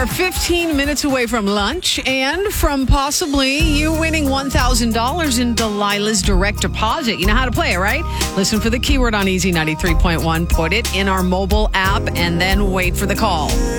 are 15 minutes away from lunch and from possibly you winning $1,000 in Delilah's direct deposit. You know how to play it, right? Listen for the keyword on Easy 93.1. Put it in our mobile app and then wait for the call.